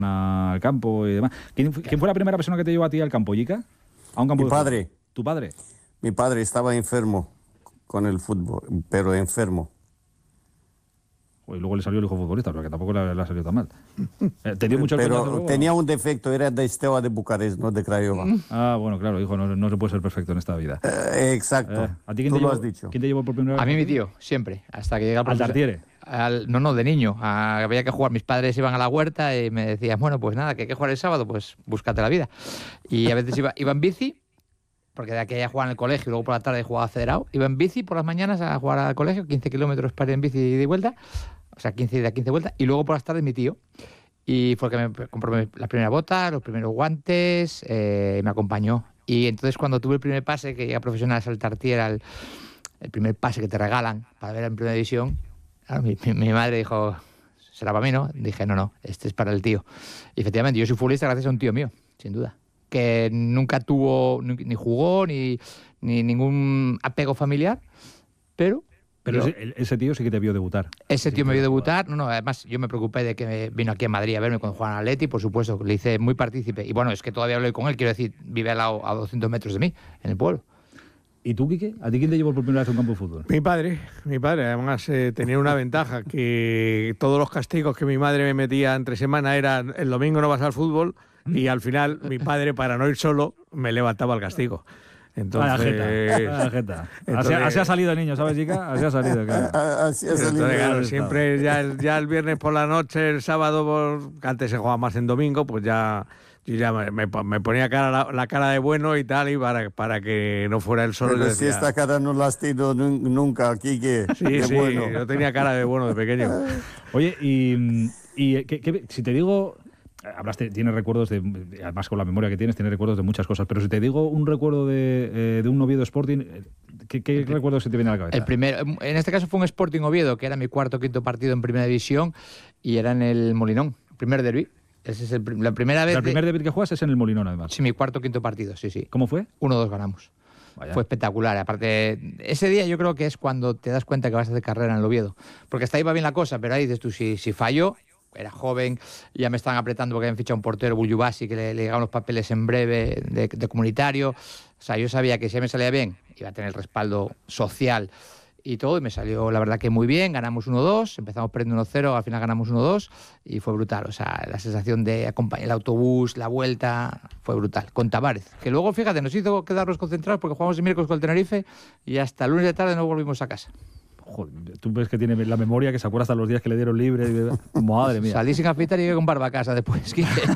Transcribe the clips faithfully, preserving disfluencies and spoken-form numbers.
al campo y demás. ¿Quién, ¿Quién fue la primera persona que te llevó a ti al campo, Yica? A un campo Mi de padre. fútbol. ¿Tu padre? Mi padre estaba enfermo con el fútbol, pero enfermo. Y luego le salió el hijo futbolista, pero que tampoco le, le ha salido tan mal. Eh, ¿Te dio mucho el coñazo Pero luego, tenía no? un defecto, era de Steaua de Bucarest, no de Craiova. Ah, bueno, claro, hijo, no, no se puede ser perfecto en esta vida. Eh, exacto. Eh, ¿A ti quién Tú te lo llevó, has dicho. ¿Quién te llevó por primera vez? A mí mi tío, siempre, hasta que llega el ¿Al profesor. Tartiere? Al, no, no, de niño. A, había que jugar, mis padres iban a la huerta y me decían, bueno, pues nada, que hay que jugar el sábado, pues búscate la vida. Y a veces iba, iba en bici, porque de aquella jugaba en el colegio y luego por la tarde jugaba federado. Iba en bici por las mañanas a jugar al colegio, quince kilómetros para ir en bici y de vuelta, o sea, quince ida, quince vuelta, y luego por las tardes mi tío. Y fue el que me compró la primera bota, los primeros guantes, eh, y me acompañó. Y entonces cuando tuve el primer pase, que llega profesional al Tartiere, el, el primer pase que te regalan para ver en primera división, claro, mi, mi, mi madre dijo, será para mí, ¿no? Dije, no, no, este es para el tío. Y efectivamente, yo soy futbolista gracias a un tío mío, sin duda, que nunca tuvo, ni, ni jugó, ni, ni ningún apego familiar, pero... Pero yo, ese, ese tío sí que te vio debutar. Ese sí tío me vio debutar. No, no, además yo me preocupé de que me vino aquí a Madrid a verme cuando jugaba en Atleti, por supuesto, le hice muy partícipe. Y bueno, es que todavía hablo con él, quiero decir, vive al lado, a doscientos metros de mí, en el pueblo. ¿Y tú, Quique? ¿A ti quién te llevó por primera vez a un campo de fútbol? Mi padre, mi padre. Además eh, tenía una ventaja, que todos los castigos que mi madre me metía entre semana eran el domingo no vas al fútbol, y al final mi padre, para no ir solo, me levantaba el castigo. Entonces, Vaya jeta, vaya jeta. Entonces, así, así ha salido, niño, ¿sabes, chica? Así ha salido, claro. Así ha salido. Entonces, claro, siempre ya el, ya el viernes por la noche, el sábado, por, que antes se jugaba más en domingo, pues ya yo ya me, me, me ponía cara, la, la cara de bueno y tal, y para, para que no fuera el solo. Pero decía, si esta cara no la has tenido nunca, Quique. Sí, de sí, bueno. yo tenía cara de bueno de pequeño. Oye, y, y ¿qué, qué, si te digo... Hablaste, tienes recuerdos de, además con la memoria que tienes, tienes recuerdos de muchas cosas, pero si te digo un recuerdo de, eh, de un Oviedo Sporting, ¿qué, qué recuerdo se te viene a la cabeza? El primer, en este caso fue un Sporting Oviedo, que era mi cuarto o quinto partido en primera división, y era en el Molinón, primer derbi. Ese es el, la primera vez. El primer derbi que juegas es en el Molinón, además. Sí, mi cuarto o quinto partido, sí, sí. ¿Cómo fue? uno dos ganamos. Vaya. Fue espectacular. Aparte, ese día yo creo que es cuando te das cuenta que vas a hacer carrera en el Oviedo. Porque hasta ahí va bien la cosa, pero ahí dices tú, si, si fallo, era joven, ya me estaban apretando porque habían fichado un portero, Buljubasi, que le, le llegaban los papeles en breve de, de comunitario. O sea, yo sabía que si me salía bien, iba a tener el respaldo social y todo, y me salió la verdad que muy bien. Ganamos uno dos, empezamos perdiendo uno cero, al final ganamos uno dos y fue brutal. O sea, la sensación de acompañar el autobús, la vuelta, fue brutal. Con Tavares, que luego, fíjate, nos hizo quedarnos concentrados porque jugamos el miércoles con el Tenerife y hasta el lunes de tarde no volvimos a casa. Joder, tú ves que tiene la memoria, que se acuerda hasta los días que le dieron libre. Y... Madre mía. Salí sin afeitar y llegué con barba a casa después.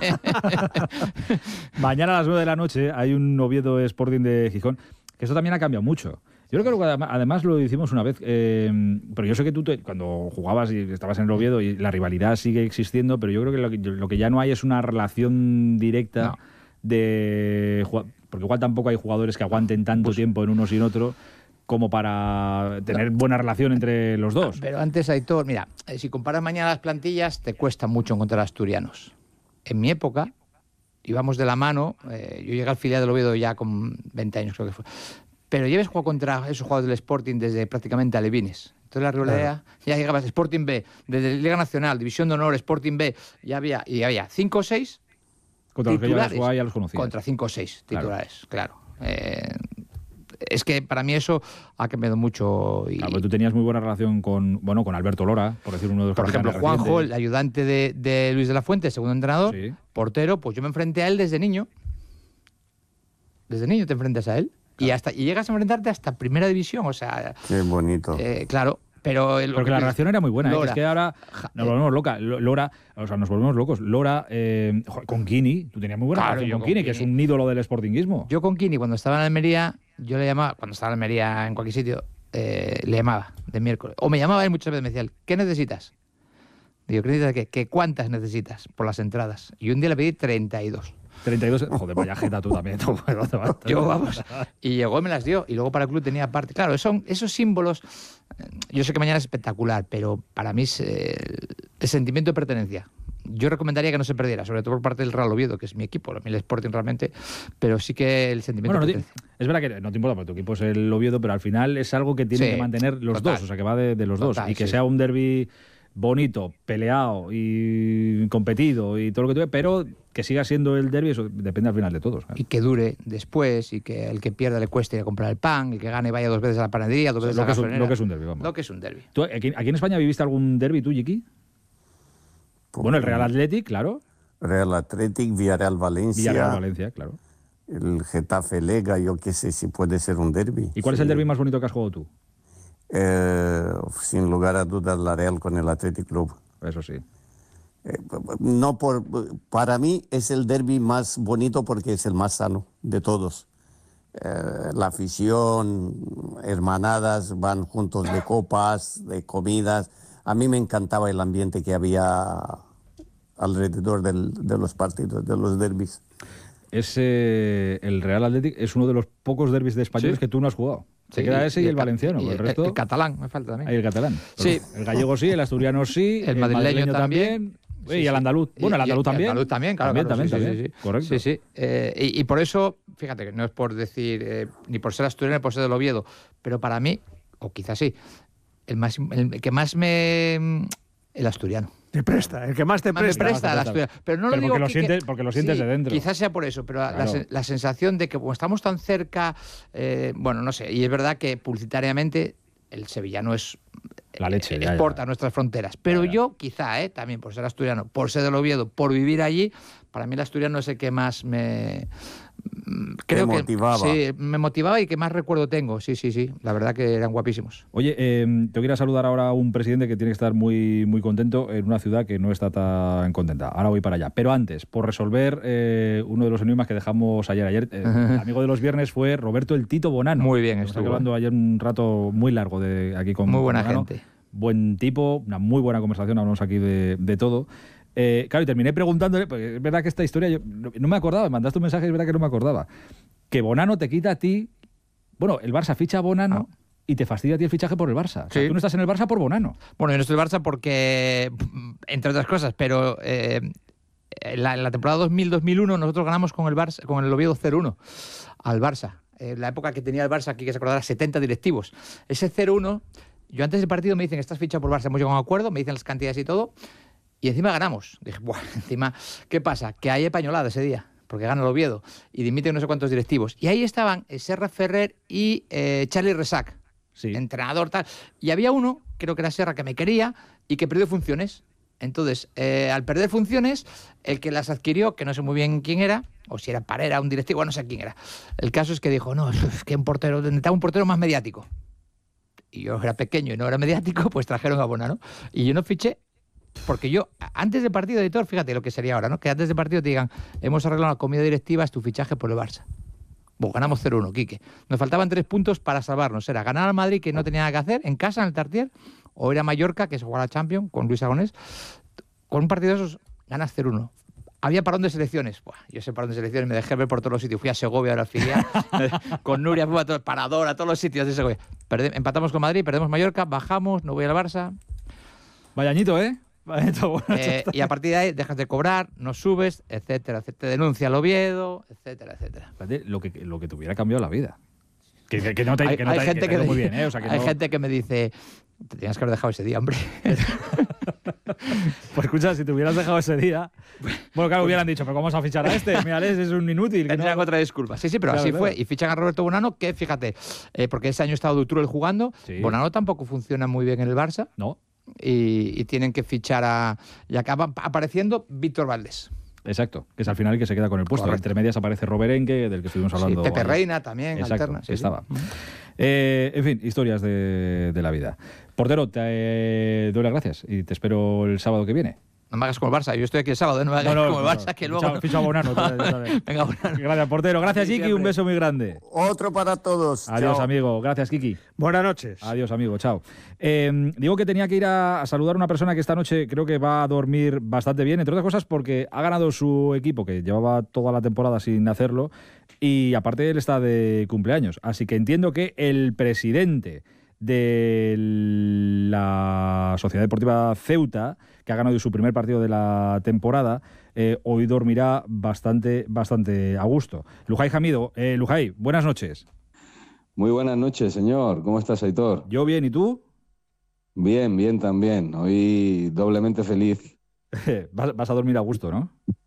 Mañana a las nueve de la noche hay un Oviedo Sporting de Gijón, que eso también ha cambiado mucho. Yo creo que además lo hicimos una vez, eh, pero yo sé que tú te, cuando jugabas y estabas en el Oviedo y la rivalidad sigue existiendo, pero yo creo que lo que, lo que ya no hay es una relación directa no. de... Porque igual tampoco hay jugadores que aguanten tanto pues, tiempo en unos y en otro como para tener buena relación entre los dos. Pero antes, Aitor, mira, si comparas mañana las plantillas, te cuesta mucho encontrar asturianos. En mi época, íbamos de la mano, eh, yo llegué al filial del Oviedo ya con veinte años, creo que fue, pero lleves jugado contra esos jugadores del Sporting desde prácticamente alevines. Entonces la rivalidad, claro. Ya llegabas Sporting B, desde Liga Nacional, División de Honor, Sporting B, ya había, y había cinco o seis contra los titulares. Que ya, ya los conocías. Contra cinco o seis titulares, claro. claro. Eh, Es que para mí eso ha cambiado mucho. Y... Claro, tú tenías muy buena relación con, bueno, con Alberto Lora, por decir uno de los Por ejemplo, Juanjo, el ayudante de, de Luis de la Fuente, segundo entrenador, sí. Portero, pues yo me enfrenté a él desde niño. Desde niño te enfrentas a él. Claro. Y hasta y llegas a enfrentarte hasta primera división, o sea... Qué bonito. Eh, claro, pero... El, Porque la relación era muy buena, ¿eh? Es que ahora nos volvemos loca. Lora, o sea, nos volvemos locos. Lora, eh, con Kini, tú tenías muy buena claro, relación con, con Kini, Kini, que es un ídolo del sportinguismo. Yo con Kini, cuando estaba en Almería, yo le llamaba, cuando estaba en Almería en cualquier sitio, eh, le llamaba de miércoles. O me llamaba él muchas veces, me decía, ¿qué necesitas? Digo, ¿qué necesitas qué? ¿Qué cuántas necesitas por las entradas? Y un día le pedí treinta y dos. treinta y dos, joder, vaya jeta tú también. Tú, yo, vamos, y llegó y me las dio. Y luego para el club tenía aparte. Claro, son esos símbolos. Yo sé que mañana es espectacular, pero para mí es eh, el sentimiento de pertenencia. Yo recomendaría que no se perdiera, sobre todo por parte del Real Oviedo, que es mi equipo, el Sporting realmente, pero sí que el sentimiento bueno, de no pertenencia. Es verdad que no te importa, porque tu equipo es el Oviedo, pero al final es algo que tienen sí, que mantener los total, dos, o sea, que va de, de los total, dos. Y que sí. sea un derbi bonito, peleado y competido y todo lo que tuve, pero que siga siendo el derbi, eso depende al final de todos. Claro. Y que dure después, y que el que pierda le cueste ir a comprar el pan, y que gane vaya dos veces a la panadería, dos veces lo, a la que es un, gasolinera. lo que es un derbi, vamos. Lo que es un derbi. ¿Tú, aquí, aquí en España viviste algún derbi tú, Yiki? Pues, Bueno, el Real Athletic, claro. Real Athletic, Villarreal Valencia. Villarreal Valencia, claro. El Getafe Lega, yo qué sé si puede ser un derbi. ¿Y cuál sí. es el derbi más bonito que has jugado tú? Eh, sin lugar a dudas, la Real con el Athletic Club. Eso sí. Eh, no por, para mí es el derbi más bonito porque es el más sano de todos. Eh, la afición, hermanadas, van juntos de copas, de comidas. A mí me encantaba el ambiente que había alrededor del, de los partidos, de los derbis. Ese, el Real Athletic es uno de los pocos derbis de españoles Sí. que tú no has jugado. Se Sí, queda ese y, y el, el valenciano. y el, el, resto, el catalán, me falta también. Ahí el catalán. Sí. El gallego sí, el asturiano sí, El madrileño también. Sí, Sí, y el sí. andaluz. Bueno, el Y- andaluz y- también. El andaluz también, claro. También, claro, también, sí, también. sí, sí. Correcto. Sí, sí. Eh, y, y por eso, fíjate, que no es por decir, eh, ni por ser asturiano ni por ser del Oviedo, pero para mí, o quizás sí, el, más, el que más me... El asturiano. Te presta, el que más te Más me presta. presta el presta. asturiano. Pero no Pero lo digo porque lo que- sientes- que- porque lo sientes sí, de dentro. Quizás sea por eso, pero la- la, Claro. sen- la sensación de que como estamos tan cerca, eh, bueno, no sé, y es verdad que publicitariamente el sevillano es La leche, ya, ya. exporta nuestras fronteras. Pero Ya, ya. yo, quizá, eh, también por ser asturiano, por ser del Oviedo, por vivir allí, para mí el asturiano es el que más me... mm, Creo que motivaba. sí, me motivaba y que más recuerdo tengo. Sí, sí, sí. La verdad que eran guapísimos. Oye, eh, te quiero saludar ahora a un presidente que tiene que estar muy, muy contento en una ciudad que no está tan contenta. Ahora voy para allá. Pero antes, por resolver eh, uno de los enigmas que dejamos ayer. Ayer, eh, el amigo de los viernes fue Roberto el Tito Bonano. Muy bien Estamos estuvo. hablando ayer un rato muy largo de aquí con Muy buena con Bonano. gente. Buen tipo, una muy buena conversación, hablamos aquí de, de todo. Eh, claro, y terminé preguntándole, porque es verdad que esta historia, yo no, no me acordaba, me mandaste un mensaje, es verdad que no me acordaba, que Bonano te quita a ti, bueno, el Barça ficha a Bonano Ah. y te fastidia a ti el fichaje por el Barça. O sea, Sí. tú no estás en el Barça por Bonano. Bueno, yo no estoy en el Barça porque, entre otras cosas, pero eh, en, la, en la temporada dos mil dos mil uno nosotros ganamos con el Barça, con el Oviedo cero uno al Barça. En la época que tenía el Barça, aquí que se acordará, setenta directivos. Ese cero uno, yo antes del partido me dicen, estás fichado por Barça, hemos llegado a un acuerdo, me dicen las cantidades y todo, y encima ganamos. Dije, buah, encima, ¿qué pasa? Que hay españolada ese día, porque gana el Oviedo, y dimiten no sé cuántos directivos. Y ahí estaban eh, Serra Ferrer y eh, Charlie Resac, Sí. entrenador tal. Y había uno, creo que era Serra, que me quería y que perdió funciones. Entonces, eh, al perder funciones, el que las adquirió, que no sé muy bien quién era, o si era Parera, un directivo, no sé quién era. El caso es que dijo, no, es que un portero, necesitaba un portero más mediático. Y yo era pequeño y no era mediático, pues trajeron a Bonano. Y yo no fiché, porque yo, antes del partido, editor, fíjate lo que sería ahora, ¿no? Que antes del partido te digan, hemos arreglado la comida directiva, es tu fichaje por el Barça. Bueno, ganamos cero uno, Quique. Nos faltaban tres puntos para salvarnos. Era ganar al Madrid, que no tenía nada que hacer, en casa, en el Tartier, o ir a Mallorca, que se juega la Champions, con Luis Aragonés. Con un partido de esos, ganas cero uno. Había parón de selecciones. Buah, yo ese parón de selecciones me dejé ver por todos los sitios. Fui a Segovia, ahora filial, con Nuria, fui a todo, Parador, a todos los sitios de Segovia. Perde- empatamos con Madrid, perdemos Mallorca, bajamos, no voy al Barça. Vaya añito, ¿eh? Vaya añito, bueno, Eh, y a partir de ahí dejas de cobrar, no subes, etcétera, etcétera. Te denuncia el Oviedo, etcétera, etcétera. Fíjate lo que, lo que te hubiera cambiado la vida. Que, que- que no te, Hay, que no hay te- gente que te que, ha ido me, muy bien, ¿eh? O sea, que hay no- gente que me dice, te tenías que haber dejado ese día, hombre. Pues escucha, si te hubieras dejado ese día... Bueno, claro, hubieran dicho, pero ¿cómo vamos a fichar a este? Mírales, es un inútil. que Tendrían no- otra disculpa. Sí, sí, pero Claro, así claro. fue. Y fichan a Roberto Bonano, que fíjate, eh, porque ese año estaba Dutrul jugando. Sí. Bonano tampoco funciona muy bien en el Barça. No, Y, y tienen que fichar a. Y acaba apareciendo Víctor Valdés. exacto, que es al final el que se queda con el puesto. Correcto. Entre medias aparece Roberenque, del que estuvimos Sí, hablando. Pepe ayer. Reina también, Exacto, alterna. que sí, sí. estaba. Eh, en fin, historias de, de la vida. Portero, te eh, doy las gracias y te espero el sábado que viene. No me hagas como el Barça. Yo estoy aquí el sábado, ¿eh? no me hagas como el Barça, que luego. Ficha, ficha a Bonano, ya- ya sabes. Venga, Bonano. Gracias, portero. Gracias, Sí, Kiki. Un siempre. beso muy grande. Otro para todos. Adiós, Chao. amigo. Gracias, Kiki. Buenas noches. Adiós, amigo. Chao. Eh, digo que tenía que ir a, a saludar a una persona que esta noche creo que va a dormir bastante bien, entre otras cosas porque ha ganado su equipo, que llevaba toda la temporada sin hacerlo, y aparte él está de cumpleaños. Así que entiendo que el presidente de la Sociedad Deportiva Ceuta, que ha ganado su primer partido de la temporada, eh, hoy dormirá bastante, bastante a gusto. Lujay Hamido. Eh, Lujay, buenas noches. Muy buenas noches, señor. ¿Cómo estás, Aitor? Yo bien, ¿y tú? Bien, bien también. Hoy doblemente feliz. Vas, vas a dormir a gusto, ¿no?